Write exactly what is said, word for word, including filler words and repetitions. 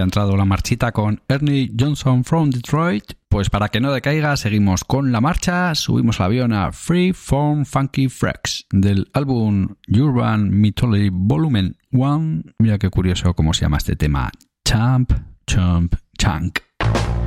ha entrado la marchita con Ernie Johnson from Detroit. Pues para que no decaiga, seguimos con la marcha, subimos el avión a Free Form Funky Freaks del álbum Urban Mythology Volumen uno. Mira qué curioso cómo se llama este tema. Champ, Chomp, Chunk.